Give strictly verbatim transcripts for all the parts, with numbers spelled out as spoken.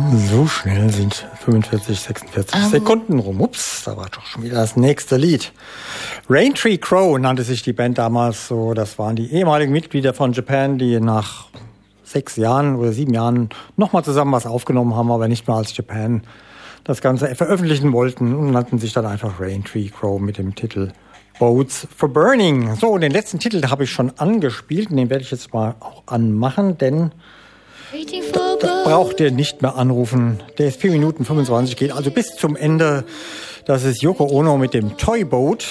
So schnell sind fünfundvierzig, sechsundvierzig um. Sekunden rum. Ups, da war doch schon wieder das nächste Lied. Raintree Crow nannte sich die Band damals so. Das waren die ehemaligen Mitglieder von Japan, die nach sechs Jahren oder sieben Jahren nochmal zusammen was aufgenommen haben, aber nicht mehr als Japan das Ganze veröffentlichen wollten und nannten sich dann einfach Raintree Crow mit dem Titel Boats for Burning. So, und den letzten Titel habe ich schon angespielt und den werde ich jetzt mal auch anmachen, denn da braucht ihr nicht mehr anrufen. Der ist vier Minuten fünfundzwanzig, geht also bis zum Ende. Das ist Yoko Ono mit dem Toy Boat.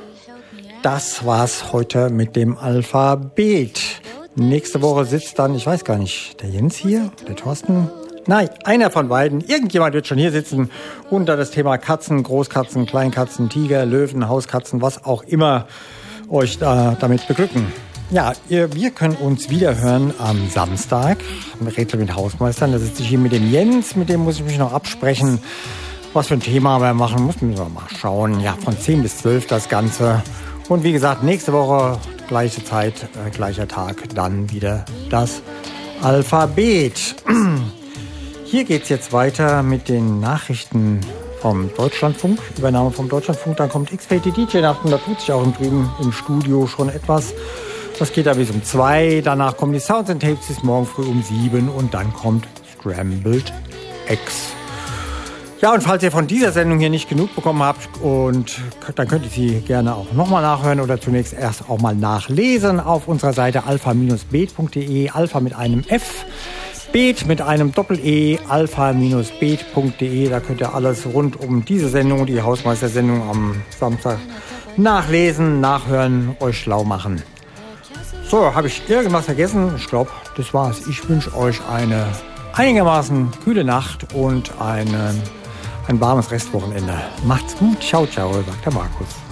Das war's heute mit dem Alphabet. Nächste Woche sitzt dann, ich weiß gar nicht, der Jens hier, der Thorsten. Nein, einer von beiden. Irgendjemand wird schon hier sitzen und da das Thema Katzen, Großkatzen, Kleinkatzen, Tiger, Löwen, Hauskatzen, was auch immer euch da damit beglücken. Ja, ihr, wir können uns wieder hören am Samstag. Rätsel mit Hausmeistern. Da sitze ich hier mit dem Jens. Mit dem muss ich mich noch absprechen. Was für ein Thema wir machen, müssen wir mal schauen. Ja, von zehn bis zwölf das Ganze. Und wie gesagt, nächste Woche, gleiche Zeit, äh, gleicher Tag, dann wieder das Alphabet. Hier geht's jetzt weiter mit den Nachrichten vom Deutschlandfunk. Übernahme vom Deutschlandfunk. Dann kommt X-Fade die D J-Nacht und da tut sich auch drüben im Studio schon etwas. Das geht da bis um zwei. Danach kommen die Sounds and Tapes bis morgen früh um sieben. Und dann kommt Scrambled Eggs. Ja, und falls ihr von dieser Sendung hier nicht genug bekommen habt, und dann könnt ihr sie gerne auch nochmal nachhören oder zunächst erst auch mal nachlesen auf unserer Seite alpha Bindestrich bet Punkt de. Alpha mit einem F. Bet mit einem Doppel-E. alpha Bindestrich bet Punkt de. Da könnt ihr alles rund um diese Sendung, die Hausmeistersendung am Samstag, nachlesen, nachhören, euch schlau machen. So, habe ich irgendwas vergessen? Ich glaube, das war's. Ich wünsche euch eine einigermaßen kühle Nacht und einen, ein warmes Restwochenende. Macht's gut. Ciao, ciao, sagt der Markus.